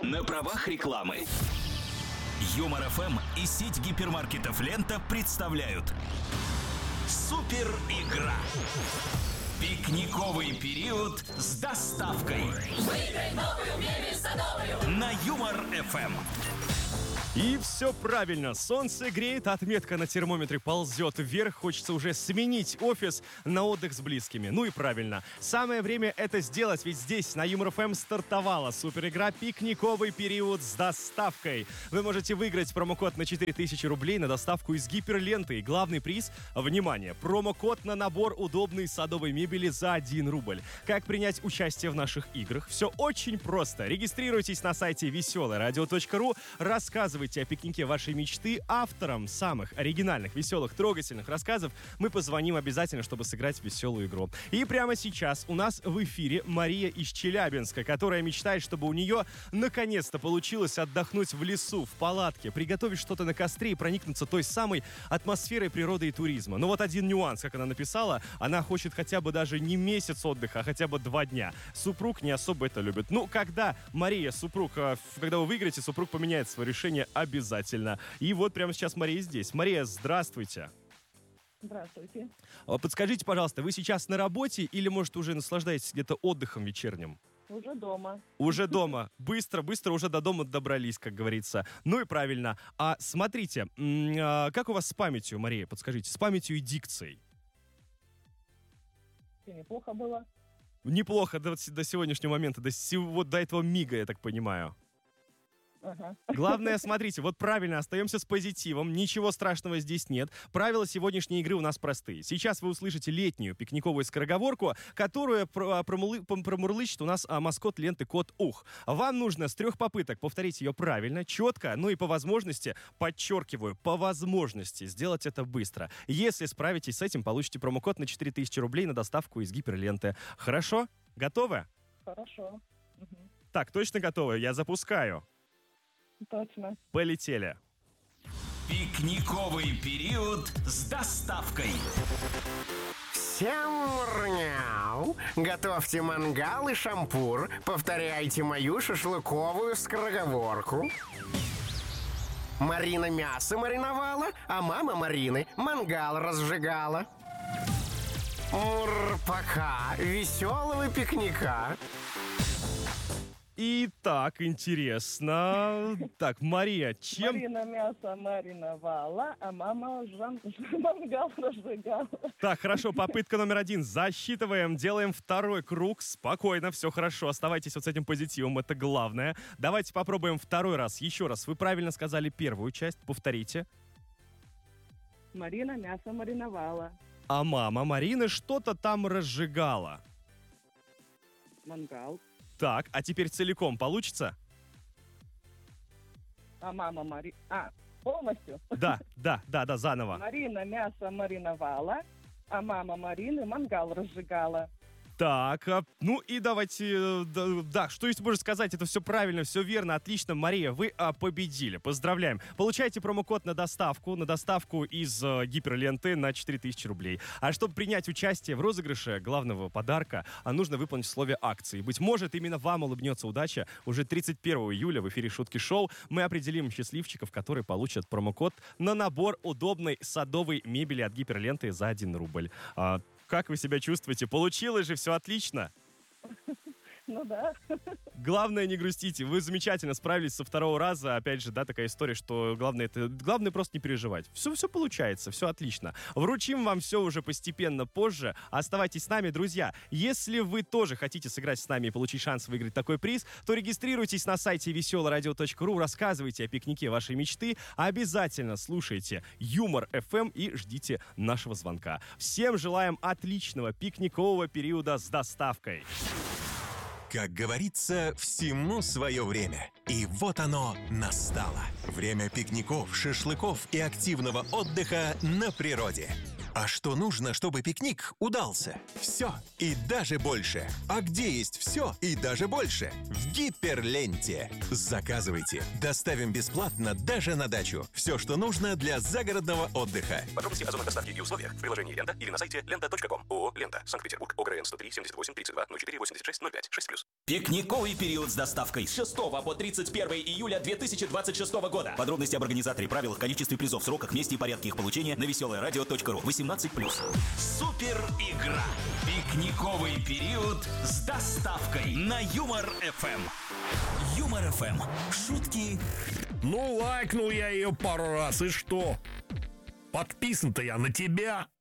На правах рекламы. Юмор ФМ и сеть гипермаркетов «Лента» представляют Супер игра. Пикниковый период с доставкой. Выиграй новую мебель садовую На Юмор ФМ. И все правильно, солнце греет, отметка на термометре ползет вверх, хочется уже сменить офис на отдых с близкими. Ну и правильно, самое время это сделать, ведь здесь на Юмор ФМ стартовала суперигра «Пикниковый период с доставкой». Вы можете выиграть промокод на 4000 рублей на доставку из гиперленты. И главный приз, внимание, промокод на набор удобной садовой мебели за 1 рубль. Как принять участие в наших играх? Все очень просто. Регистрируйтесь на сайте веселорадио.ру, рассказывайте о пикнике вашей мечты. Авторам самых оригинальных, веселых, трогательных рассказов мы позвоним обязательно, чтобы сыграть в веселую игру. И прямо сейчас у нас в эфире Мария из Челябинска, которая мечтает, чтобы у нее наконец-то получилось отдохнуть в лесу, в палатке, приготовить что-то на костре и проникнуться той самой атмосферой природы и туризма. Но вот один нюанс, как она написала, она хочет хотя бы даже не месяц отдыха, а хотя бы 2 дня. Супруг не особо это любит. Ну, когда Мария, супруг, когда вы выиграете, супруг поменяет свое решение обязательно. И вот прямо сейчас Мария здесь. Мария, здравствуйте. Здравствуйте. Подскажите, пожалуйста, вы сейчас на работе или, может, уже наслаждаетесь где-то отдыхом вечерним? Уже дома. Уже дома. Быстро уже до дома добрались, как говорится. Ну и правильно. А смотрите, как у вас с памятью, Мария, подскажите, с памятью и дикцией? Все неплохо было. Неплохо до сегодняшнего момента, вот до этого мига, я так понимаю. Ага. Главное, смотрите, вот правильно, остаемся с позитивом, ничего страшного здесь нет. Правила сегодняшней игры у нас простые. Сейчас вы услышите летнюю пикниковую скороговорку, которую промурлычет у нас маскот ленты кот Ух. Вам нужно с 3 попыток повторить ее правильно, четко, ну и по возможности, подчеркиваю, по возможности сделать это быстро. Если справитесь с этим, получите промокод на 4000 рублей на доставку из гиперленты. Хорошо? Готовы? Хорошо. Угу. Так, точно готовы? Я запускаю. Точно. Полетели. Пикниковый период с доставкой. Всем рняу! Готовьте мангал и шампур. Повторяйте мою шашлыковую скороговорку. Марина мясо мариновала, а мама Марины мангал разжигала. Пока веселого пикника. Итак, интересно. Так, Мария, чем... Марина мясо мариновала, а мама мангал разжигала. Так, хорошо, попытка номер 1. Засчитываем, делаем второй круг. Спокойно, все хорошо. Оставайтесь вот с этим позитивом, это главное. Давайте попробуем второй раз. Еще раз. Вы правильно сказали первую часть. Повторите. Марина мясо мариновала. А мама Марины что-то там разжигала. Мангал. Так, а теперь целиком получится? А мама Марина... полностью? Да, заново. Марина мясо мариновала, а мама Марины мангал разжигала. Так, ну и давайте, да, что есть можно сказать, это все правильно, все верно, отлично, Мария, вы победили, поздравляем. Получаете промокод на доставку из гиперленты на 4000 рублей. А чтобы принять участие в розыгрыше главного подарка, нужно выполнить условия акции. Быть может, именно вам улыбнется удача. Уже 31 июля в эфире «Шутки шоу» мы определим счастливчиков, которые получат промокод на набор удобной садовой мебели от гиперленты за 1 рубль. Как вы себя чувствуете? Получилось же, все отлично. Ну да. Главное, не грустите. Вы замечательно справились со 2-го раза. Опять же, да, такая история, что главное просто не переживать. Все получается, все отлично. Вручим вам все уже постепенно позже. Оставайтесь с нами, друзья. Если вы тоже хотите сыграть с нами и получить шанс выиграть такой приз, то регистрируйтесь на сайте веселорадио.ру, рассказывайте о пикнике вашей мечты, обязательно слушайте Юмор ФМ и ждите нашего звонка. Всем желаем отличного пикникового периода с доставкой. Как говорится, всему свое время. И вот оно настало. Время пикников, шашлыков и активного отдыха на природе. А что нужно, чтобы пикник удался? Все и даже больше. А где есть все и даже больше? В Гиперленте. Заказывайте. Доставим бесплатно даже на дачу. Все, что нужно для загородного отдыха. Подробности о зонах доставки и условиях в приложении «Лента» или на сайте lenta.com. ООО «Лента». Санкт-Петербург. ОГРН 103 78 32 04 86 05 6+. Пикниковый период с доставкой. С 6 по 31 июля 2026 года. Подробности об организаторе, правилах, количестве призов, сроках, месте и порядке их получения на веселорадио.ру. 18+. Супер игра. Пикниковый период с доставкой на Юмор-ФМ. Юмор-ФМ. Шутки. Ну, лайкнул я ее пару раз, и что? Подписан-то я на тебя.